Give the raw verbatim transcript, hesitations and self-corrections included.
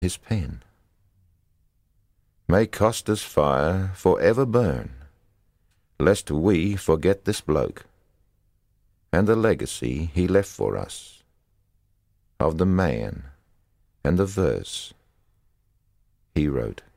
his pen. May Costa's fire forever burn, lest we forget this bloke, and the legacy he left for us, of the man and the verse he wrote.